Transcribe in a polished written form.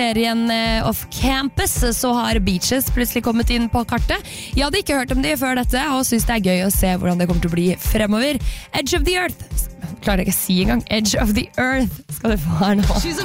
serien Off Campus, så har Beaches plutselig kommet inn på kartet. Jeg hadde ikke hørt om de før dette, og synes det er gøy å se hvordan det kommer til å bli fremover. Edge of the Earth, klarer jeg ikke å si engang, Edge of the Earth skal du få her nå.